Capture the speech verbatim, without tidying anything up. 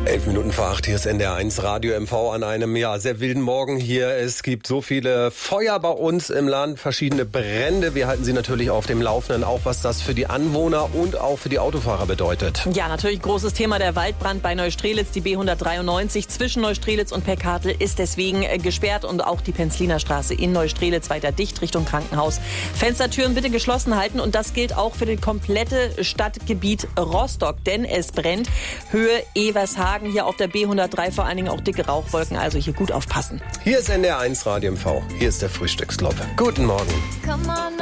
Elf Minuten vor acht, hier ist N D R eins Radio M V an einem ja sehr wilden Morgen hier. Es gibt so viele Feuer bei uns im Land, verschiedene Brände. Wir halten Sie natürlich auf dem Laufenden, auch was das für die Anwohner und auch für die Autofahrer bedeutet. Ja, natürlich großes Thema der Waldbrand bei Neustrelitz. Die B hundertdreiundneunzig zwischen Neustrelitz und Peckartel ist deswegen gesperrt und auch die Penzliner Straße in Neustrelitz weiter dicht Richtung Krankenhaus. Fenstertüren bitte geschlossen halten und das gilt auch für das komplette Stadtgebiet Rostock, denn es brennt. Höhe Evershagen, hier auf der B hundertdrei vor allen Dingen auch dicke Rauchwolken, also hier gut aufpassen. Hier ist N D R eins Radio M V, hier ist der Frühstücksclub. Guten Morgen.